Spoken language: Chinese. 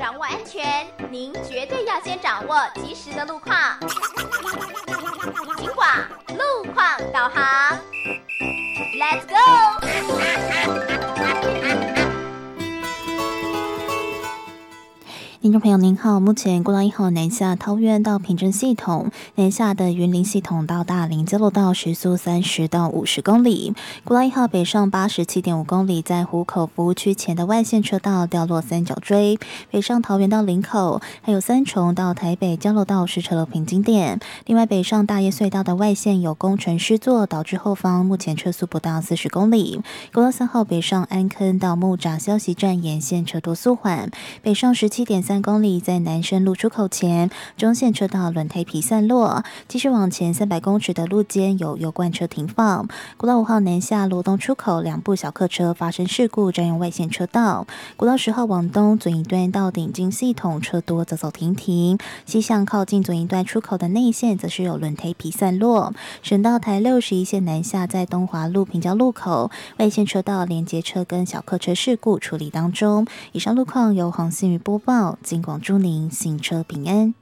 掌握安全，您绝对要先掌握及时的路况。警广路况导航 ，Let's go！ 听众朋友您好，目前国道1号南下桃园到平镇系统，南下的云林系统到大林交流道时速30到50公里。国道1号北上87.5公里，在湖口服务区前的外线车道掉落三角锥，北上桃园到林口，还有三重到台北交流道是车流瓶颈点。另外北上大业隧道的外线有工程施作，导致后方目前车速不到40公里。国道3号北上安坑到木栅消息站沿线车多速缓，北上17.3公里，在南深路出口前中线车道轮胎皮散落，继续往前300公尺的路肩有油罐车停放。国道5号南下罗东出口两部小客车发生事故，占用外线车道。国道10号往东左营段到顶金系统车多走走停停，西向靠近左营段出口的内线则是有轮胎皮散落。省道台61线南下在东华路平交路口外线车道连接车跟小客车事故处理当中。以上路况由黄信宇播报，金广祝您行车平安。